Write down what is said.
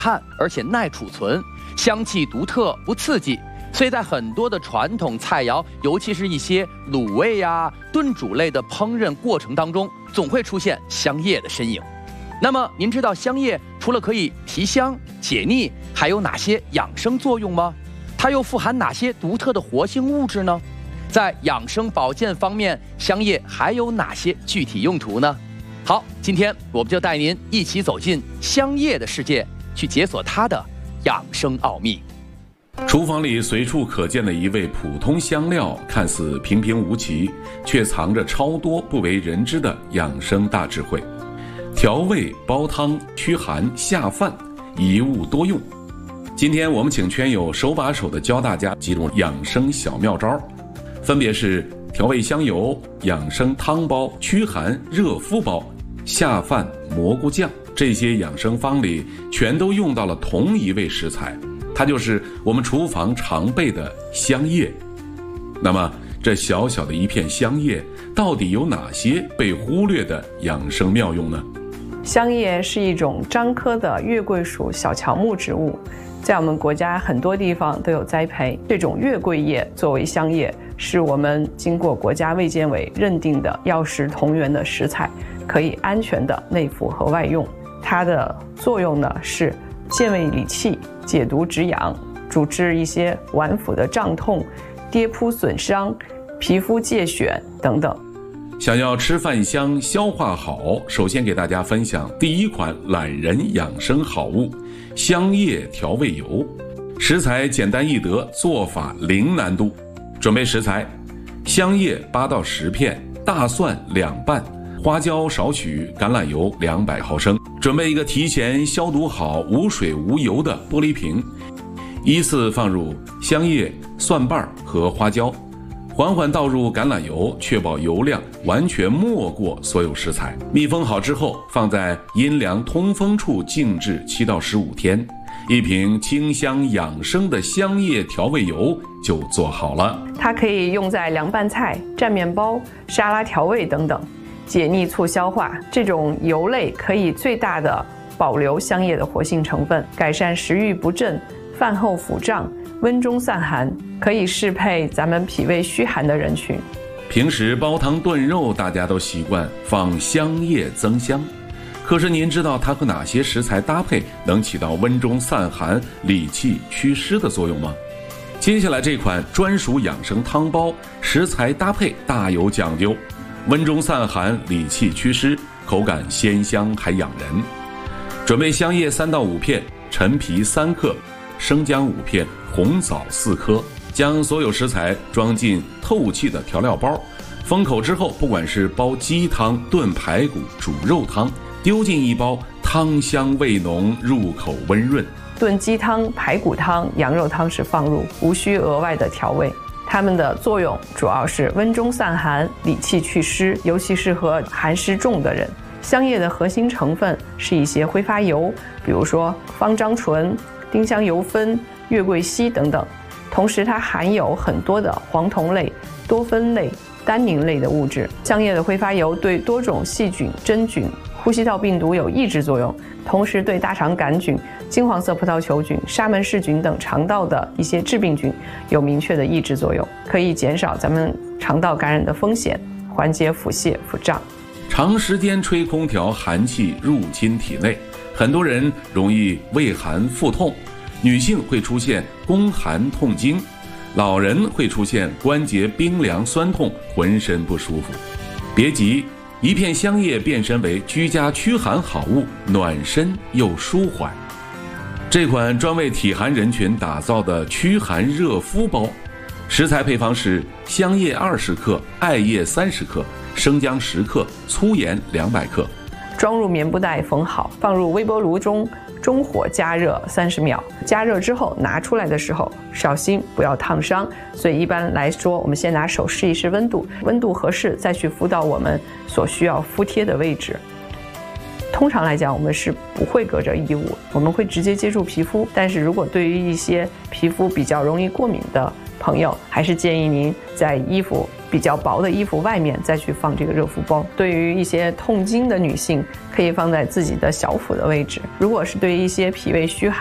看，而且耐储存，香气独特，不刺激。所以在很多的传统菜肴，尤其是一些卤味呀、炖煮类的烹饪过程当中，总会出现香叶的身影。那么您知道香叶除了可以提香解腻，还有哪些养生作用吗？它又富含哪些独特的活性物质呢？在养生保健方面，香叶还有哪些具体用途呢？好，今天我们就带您一起走进香叶的世界，去解锁它的养生奥秘。 厨房里随处可见的一味普通香料，看似平平无奇，却藏着超多不为人知的养生大智慧。调味、煲汤、驱寒、下饭，一物多用。今天我们请圈友手把手地教大家几种养生小妙招，分别是调味香油、养生汤包、驱寒热敷包、下饭蘑菇酱。这些养生方里全都用到了同一味食材，它就是我们厨房常备的香叶。那么这小小的一片香叶到底有哪些被忽略的养生妙用呢？ 香叶是一种樟科的月桂属小乔木植物，在我们国家很多地方都有栽培。这种月桂叶作为香叶，是我们经过国家卫健委认定的药食同源的食材，可以安全的内服和外用。它的作用呢是健胃理气、解毒止痒，主治一些脘腹的胀痛、跌扑损伤、皮肤疥癣等等。 想要吃饭香、消化好，首先给大家分享第一款懒人养生好物——香叶调味油。食材简单易得，做法零难度。准备食材：香叶8到10片，大蒜2瓣，花椒少许，橄榄油200毫升。准备一个提前消毒好、无水无油的玻璃瓶，依次放入香叶、蒜瓣和花椒，缓缓倒入橄榄油，确保油量完全没过所有食材。密封好之后，放在阴凉通风处静置7到15天。一瓶清香养生的香叶调味油就做好了。 它可以用在凉拌菜、蘸面包、沙拉调味等等，解腻促消化。这种油类可以最大的保留香叶的活性成分，改善食欲不振、饭后腹胀、温中散寒，可以适配咱们脾胃虚寒的人群。 平时煲汤炖肉，大家都习惯放香叶增香，可是您知道它和哪些食材搭配能起到温中散寒、理气祛湿的作用吗？接下来这款专属养生汤包，食材搭配大有讲究，温中散寒、理气祛湿，口感鲜香还养人。准备香叶3到5片，陈皮3克，生姜5片，红枣4颗。将所有食材装进透气的调料包，封口之后，不管是煲鸡汤、炖排骨、煮肉汤，丢进一包，汤香味浓，入口温润。 炖鸡汤、排骨汤、羊肉汤时放入，无需额外的调味。它们的作用主要是温中散寒、理气祛湿，尤其适合寒湿重的人。香叶的核心成分是一些挥发油，比如说方樟醇、丁香油酚、月桂烯等等。同时它含有很多的黄酮类、多酚类、单宁类的物质。香叶的挥发油对多种细菌、真菌、呼吸道病毒有抑制作用，同时对大肠杆菌、金黄色葡萄球菌、沙门氏菌等肠道的一些致病菌有明确的抑制作用，可以减少咱们肠道感染的风险，缓解腹泻、腹胀。 长时间吹空调，寒气入侵体内，很多人容易畏寒腹痛，女性会出现宫寒痛经，老人会出现关节冰凉酸痛，浑身不舒服。别急，一片香叶变身为居家驱寒好物，暖身又舒缓。这款专为体寒人群打造的驱寒热敷包，食材配方是香叶20克、艾叶30克、生姜10克、粗盐200克。 装入棉布袋缝好，放入微波炉中，中火加热30秒。加热之后拿出来的时候小心不要烫伤，所以一般来说我们先拿手试一试温度，温度合适再去敷到我们所需要敷贴的位置。通常来讲我们是不会隔着衣物，我们会直接接触皮肤，但是如果对于一些皮肤比较容易过敏的朋友，还是建议您在衣服比较薄的衣服外面再去放这个热敷包。对于一些痛经的女性，可以放在自己的小腹的位置。如果是对于一些脾胃虚寒